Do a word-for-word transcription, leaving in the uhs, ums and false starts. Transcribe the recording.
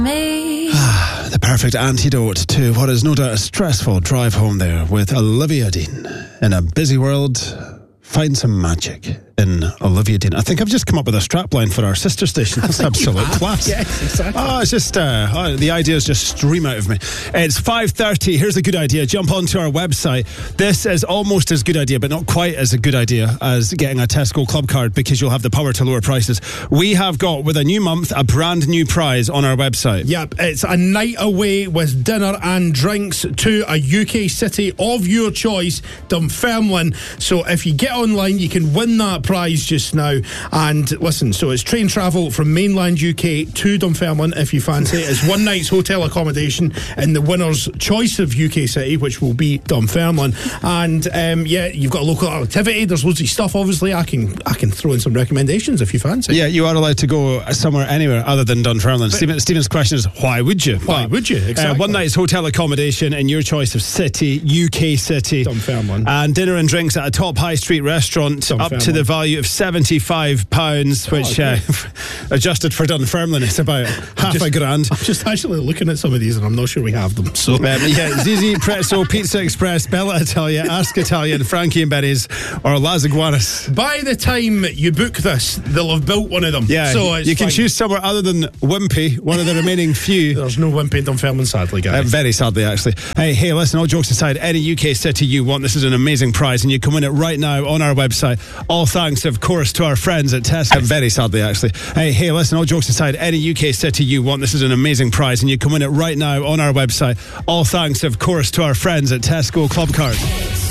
The perfect antidote to what is no doubt a stressful drive home there with Olivia Dean. In a busy world, find some magic in Olivia Dean. I think I've just come up with a strapline for our sister station. That's absolute class. Yes, exactly. Oh, it's just, uh, oh, the ideas just stream out of me. It's five thirty. Here's a good idea. Jump onto our website. This is almost as good idea, but not quite as a good idea as getting a Tesco Club card, because you'll have the power to lower prices. We have got, with a new month, a brand new prize on our website. Yep, it's a night away with dinner and drinks to a U K city of your choice, Dunfermline. So if you get online, you can win that prize just now. And listen, so it's train travel from mainland U K to Dunfermline if you fancy it. It's one night's hotel accommodation in the winner's choice of U K city, which will be Dunfermline. And um, yeah, you've got a local activity. There's loads of stuff. Obviously, I can I can throw in some recommendations if you fancy. Yeah, you are allowed to go somewhere anywhere other than Dunfermline. Stephen, Stephen's question is, why would you? Why but, would you? Exactly. Uh, one night's hotel accommodation in your choice of city, U K city. Dunfermline. And dinner and drinks at a top high street restaurant up to the value of seventy-five pounds, which oh, okay. uh, adjusted for Dunfermline is about half just, a grand. I'm just actually looking at some of these and I'm not sure we have them. So um, yeah, Zizi, Prezzo, Pizza Express, Bella Italia, Ask Italian, Frankie and Betty's, or Las Iguanas. By the time you book this, they'll have built one of them. Yeah, so it's you can fine. choose somewhere other than Wimpy, one of the remaining few. There's no Wimpy in Dunfermline, sadly, guys. Uh, very sadly, actually. Hey, hey, listen, all jokes aside, any U K city you want, this is an amazing prize, and you can win it right now on our website. All thanks, of course, to our friends at Tesco. Uh, very sadly, actually. Hey, hey, listen, all jokes aside, any U K city you want, this is an amazing prize, and you can win it right now on our website. All thanks, of course, to our friends at Tesco Club Card.